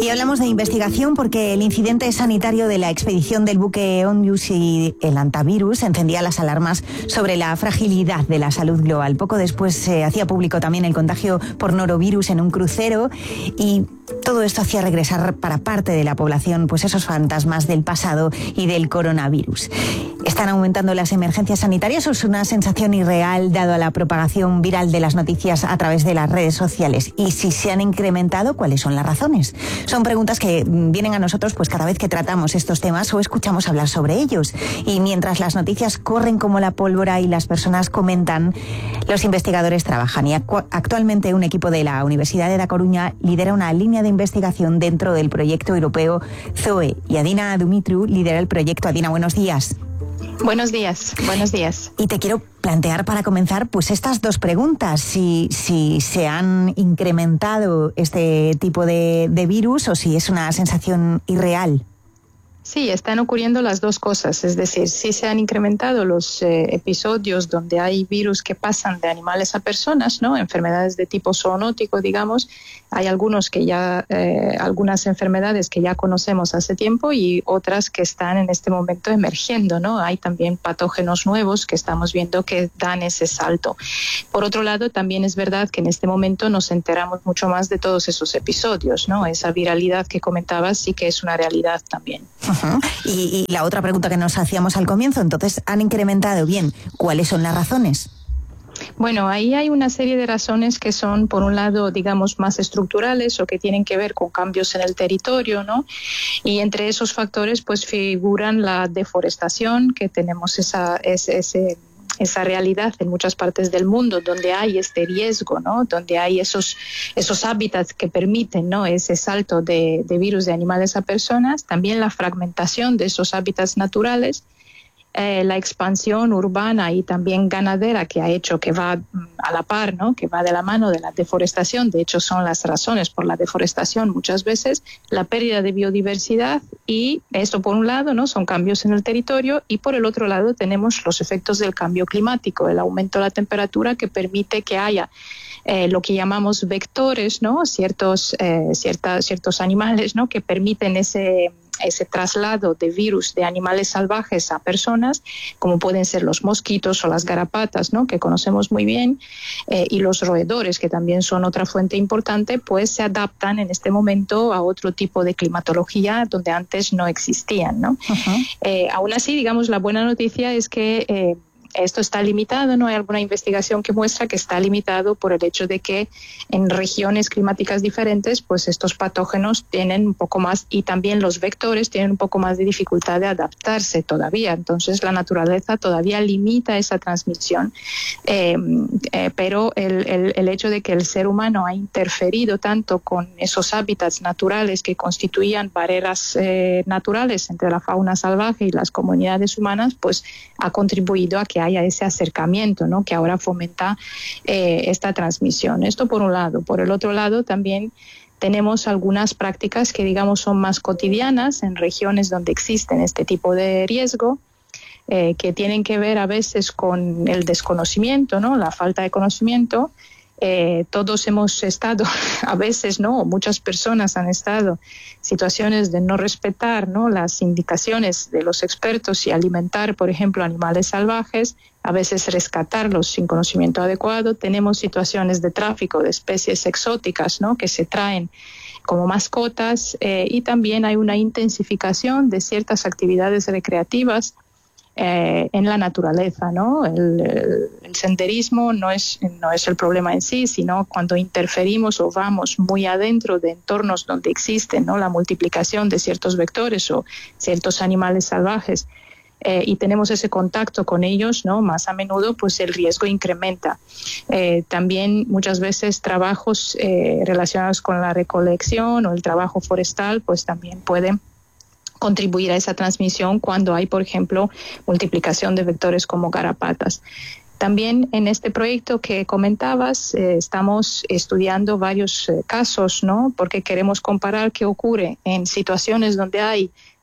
Y hablamos de investigación porque el incidente sanitario de la expedición del buque Ondius y el antivirus encendía las alarmas sobre la fragilidad de la salud global. Poco después se hacía público también el contagio por norovirus en un crucero y todo esto hacía regresar para parte de la población pues esos fantasmas del pasado y del coronavirus. ¿Están aumentando las emergencias sanitarias o es una sensación irreal dado a la propagación viral de las noticias a través de las redes sociales? Y si se han incrementado, ¿cuáles son las razones? Son preguntas que vienen a nosotros pues cada vez que tratamos estos temas o escuchamos hablar sobre ellos. Y mientras las noticias corren como la pólvora y las personas comentan, los investigadores trabajan. Y actualmente un equipo de la Universidad de La Coruña lidera una línea de investigación dentro del proyecto europeo ZOE. Y Adina Dumitriu lidera el proyecto. Adina, buenos días. Buenos días, buenos días. Y te quiero plantear para comenzar pues estas dos preguntas, si se han incrementado este tipo de virus o si es una sensación irreal. Sí, están ocurriendo las dos cosas, es decir, sí se han incrementado los episodios donde hay virus que pasan de animales a personas, ¿no? Enfermedades de tipo zoonótico, digamos. Hay algunas enfermedades que ya conocemos hace tiempo y otras que están en este momento emergiendo, ¿no? Hay también patógenos nuevos que estamos viendo que dan ese salto. Por otro lado, también es verdad que en este momento nos enteramos mucho más de todos esos episodios, ¿no? Esa viralidad que comentabas sí que es una realidad también. Uh-huh. Y la otra pregunta que nos hacíamos al comienzo, entonces, ¿han incrementado? Bien, ¿cuáles son las razones? Bueno, ahí hay una serie de razones que son, por un lado, digamos, más estructurales o que tienen que ver con cambios en el territorio, ¿no? Y entre esos factores, pues, figuran la deforestación, que tenemos esa realidad en muchas partes del mundo donde hay este riesgo, ¿no? Donde hay esos hábitats que permiten, ¿no? Ese salto de virus de animales a personas, también la fragmentación de esos hábitats naturales, la expansión urbana y también ganadera que ha hecho que va a la par, ¿no? Que va de la mano de la deforestación. De hecho, son las razones por la deforestación muchas veces, la pérdida de biodiversidad y esto por un lado, ¿no? Son cambios en el territorio y por el otro lado tenemos los efectos del cambio climático, el aumento de la temperatura que permite que haya lo que llamamos vectores, ¿no? Ciertos animales, ¿no? Que permiten ese traslado de virus de animales salvajes a personas, como pueden ser los mosquitos o las garrapatas, ¿no? Que conocemos muy bien, y los roedores, que también son otra fuente importante, pues se adaptan en este momento a otro tipo de climatología donde antes no existían, ¿no? Uh-huh. Aún así, digamos, la buena noticia es que esto está limitado, ¿no? Hay alguna investigación que muestra que está limitado por el hecho de que en regiones climáticas diferentes, pues estos patógenos tienen un poco más, y también los vectores tienen un poco más de dificultad de adaptarse todavía. Entonces, la naturaleza todavía limita esa transmisión. Pero el hecho de que el ser humano ha interferido tanto con esos hábitats naturales que constituían barreras naturales entre la fauna salvaje y las comunidades humanas, pues ha contribuido a que haya ese acercamiento, ¿no? Que ahora fomenta esta transmisión. Esto por un lado. Por el otro lado, también tenemos algunas prácticas que, digamos, son más cotidianas en regiones donde existen este tipo de riesgo, que tienen que ver a veces con el desconocimiento, ¿no? La falta de conocimiento. Todos hemos estado, a veces, ¿no? Muchas personas han estado en situaciones de no respetar, ¿no? Las indicaciones de los expertos y alimentar, por ejemplo, animales salvajes, a veces rescatarlos sin conocimiento adecuado. Tenemos situaciones de tráfico de especies exóticas, ¿no? Que se traen como mascotas, y también hay una intensificación de ciertas actividades recreativas en la naturaleza, ¿no? El senderismo no es el problema en sí, sino cuando interferimos o vamos muy adentro de entornos donde existen, ¿no? La multiplicación de ciertos vectores o ciertos animales salvajes, y tenemos ese contacto con ellos, ¿no? Más a menudo, pues el riesgo incrementa. También muchas veces trabajos relacionados con la recolección o el trabajo forestal, pues también pueden contribuir a esa transmisión cuando hay, por ejemplo, multiplicación de vectores como garrapatas. También en este proyecto que comentabas, estamos estudiando varios casos, ¿no? Porque queremos comparar qué ocurre en situaciones donde hay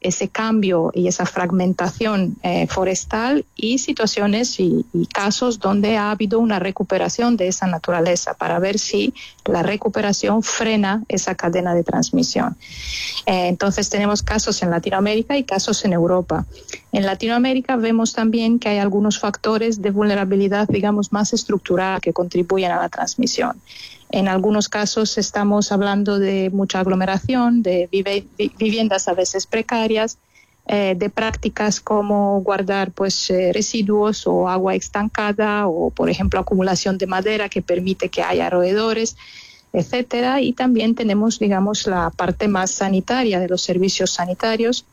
ese cambio y esa fragmentación forestal y situaciones y casos donde ha habido una recuperación de esa naturaleza para ver si la recuperación frena esa cadena de transmisión. Entonces tenemos casos en Latinoamérica y casos en Europa. En Latinoamérica vemos también que hay algunos factores de vulnerabilidad, digamos, más estructural que contribuyen a la transmisión. En algunos casos estamos hablando de mucha aglomeración, de viviendas a veces precarias, de prácticas como guardar residuos o agua estancada o, por ejemplo, acumulación de madera que permite que haya roedores, etcétera. Y también tenemos, digamos, la parte más sanitaria de los servicios sanitarios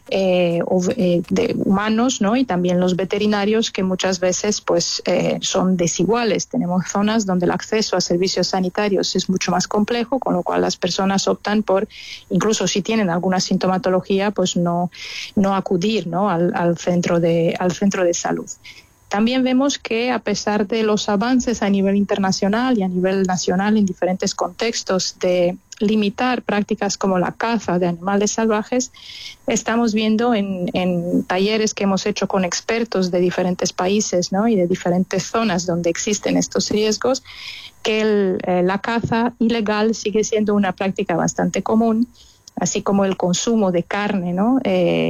de humanos, ¿no? Y también los veterinarios, que muchas veces son desiguales. Tenemos zonas donde el acceso a servicios sanitarios es mucho más complejo, con lo cual las personas optan por, incluso si tienen alguna sintomatología, pues no acudir, ¿no? al centro de salud. También vemos que, a pesar de los avances a nivel internacional y a nivel nacional en diferentes contextos de limitar prácticas como la caza de animales salvajes, estamos viendo en talleres que hemos hecho con expertos de diferentes países, ¿no? y de diferentes zonas donde existen estos riesgos, que la caza ilegal sigue siendo una práctica bastante común, así como el consumo de carne, ¿no?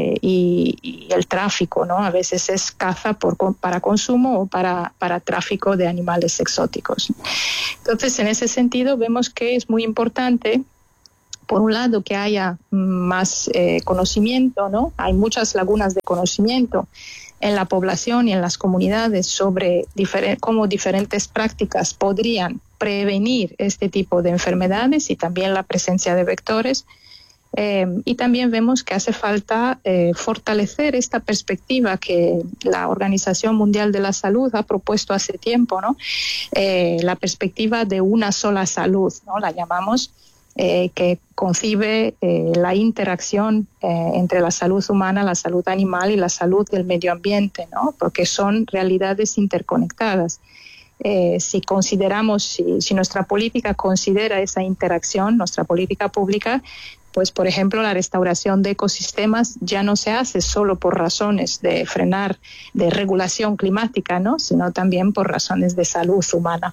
Y el tráfico, ¿no? A veces es caza para consumo o para tráfico de animales exóticos. Entonces, en ese sentido, vemos que es muy importante, por un lado, que haya más conocimiento, ¿no? Hay muchas lagunas de conocimiento en la población y en las comunidades sobre cómo diferentes prácticas podrían prevenir este tipo de enfermedades y también la presencia de vectores. Y también vemos que hace falta fortalecer esta perspectiva que la Organización Mundial de la Salud ha propuesto hace tiempo, ¿no? La perspectiva de una sola salud, ¿no? La llamamos, que concibe la interacción entre la salud humana, la salud animal y la salud del medio ambiente, ¿no? Porque son realidades interconectadas. Si consideramos, si nuestra política considera esa interacción, nuestra política pública, pues, por ejemplo, la restauración de ecosistemas ya no se hace solo por razones de frenar, de regulación climática, ¿no? Sino también por razones de salud humana.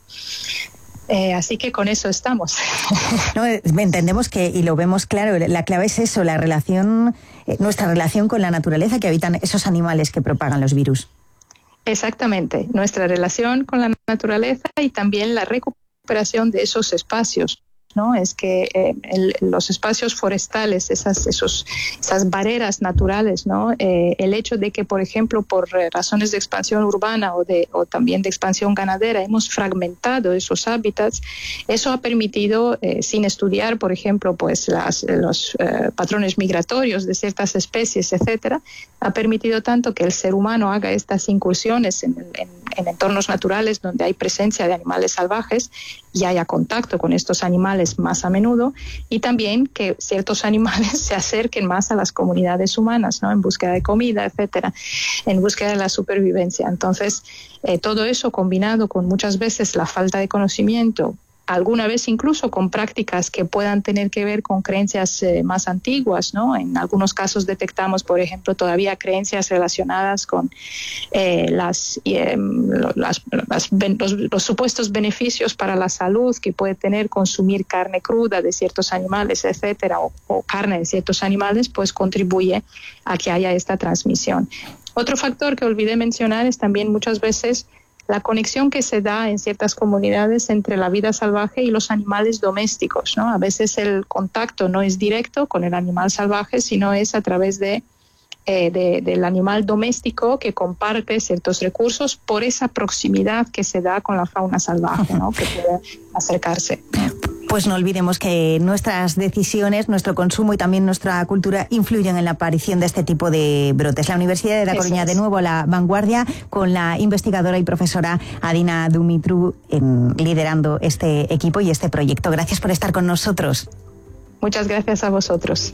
Así que con eso estamos. No, entendemos que, y lo vemos claro, la clave es eso, la relación, nuestra relación con la naturaleza que habitan esos animales que propagan los virus. Exactamente, nuestra relación con la naturaleza y también la recuperación de esos espacios, ¿no? Es que los espacios forestales, esas barreras naturales, ¿no? El hecho de que, por ejemplo, por razones de expansión urbana o también de expansión ganadera, hemos fragmentado esos hábitats, eso ha permitido, sin estudiar, por ejemplo, pues los patrones migratorios de ciertas especies, etcétera, ha permitido tanto que el ser humano haga estas incursiones en entornos naturales donde hay presencia de animales salvajes y haya contacto con estos animales más a menudo, y también que ciertos animales se acerquen más a las comunidades humanas, ¿no? En búsqueda de comida, etcétera, en búsqueda de la supervivencia. Entonces, todo eso combinado con muchas veces la falta de conocimiento, alguna vez incluso con prácticas que puedan tener que ver con creencias más antiguas, ¿no? En algunos casos detectamos, por ejemplo, todavía creencias relacionadas con los supuestos beneficios para la salud que puede tener consumir carne cruda de ciertos animales, etcétera, o carne de ciertos animales, pues contribuye a que haya esta transmisión. Otro factor que olvidé mencionar es también muchas veces la conexión que se da en ciertas comunidades entre la vida salvaje y los animales domésticos, ¿no? A veces el contacto no es directo con el animal salvaje, sino es a través del animal doméstico que comparte ciertos recursos por esa proximidad que se da con la fauna salvaje, ¿no? Que puede acercarse. Pues no olvidemos que nuestras decisiones, nuestro consumo y también nuestra cultura influyen en la aparición de este tipo de brotes. La Universidad de La Coruña, de nuevo a la vanguardia, con la investigadora y profesora Adina Dumitru liderando este equipo y este proyecto. Gracias por estar con nosotros. Muchas gracias a vosotros.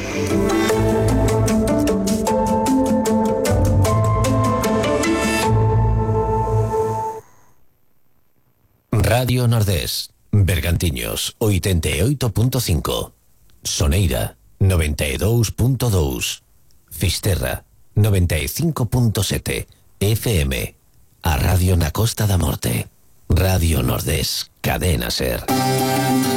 Radio Nordés, Bergantiños, 88.5, Soneira, 92.2, Fisterra, 95.7 FM. A Radio na Costa da Morte. Radio Nordés, Cadena Ser.